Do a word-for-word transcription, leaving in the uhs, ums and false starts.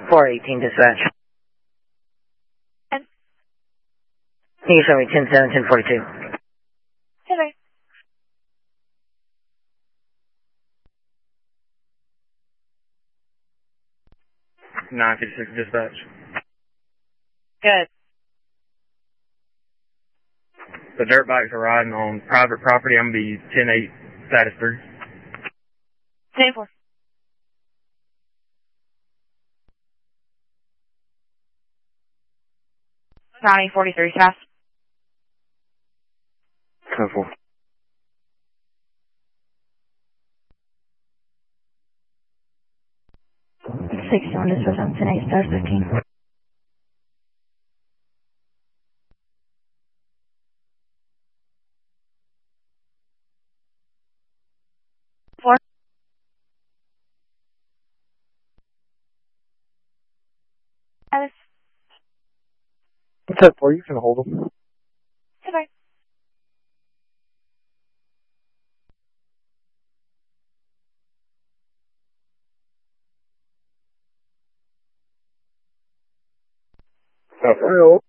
four eighteen dispatch. And? You can show me ten seven, ten forty-two. Okay. nine fifty-six dispatch. Good. The dirt bikes are riding on private property. I'm going to be ten eight status three. ten four. County forty-three, fast. ten four. sixty-one dispatch on ten eight, status fifteen. Four. Alice. What's up, four? You can hold them. Okay. Oh, for real?